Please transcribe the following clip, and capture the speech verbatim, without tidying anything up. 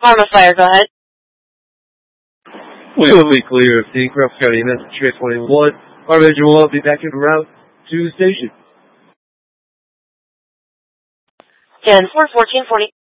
Arma Fire, go ahead. We will be clear of the Crawford County, Massachusetts twenty-one. Our engine will be back en route to the station. ten four, fourteen forty.